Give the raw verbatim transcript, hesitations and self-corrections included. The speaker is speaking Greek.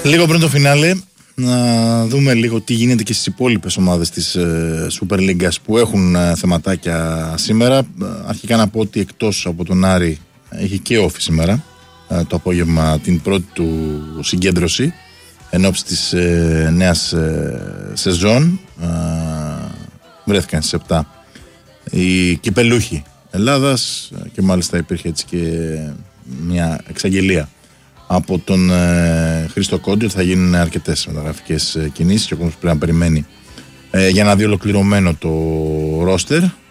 Λίγο πριν το φινάλε, να δούμε λίγο τι γίνεται και στις υπόλοιπες ομάδες της ε, Super League που έχουν ε, θεματάκια σήμερα. Αρχικά να πω ότι εκτός από τον Άρη έχει και όφη σήμερα ε, το απόγευμα την πρώτη του συγκέντρωση εν ώψη της ε, νέας ε, σεζόν. Ε, βρέθηκαν στις επτά οι κυπελούχοι Ελλάδας και μάλιστα υπήρχε έτσι και μια εξαγγελία από τον ε, Χρήστο Κόντιο. Θα γίνουν αρκετές μεταγραφικές ε, κινήσεις και ο κόσμος πρέπει να περιμένει ε, για να δει ολοκληρωμένο το ρόστερ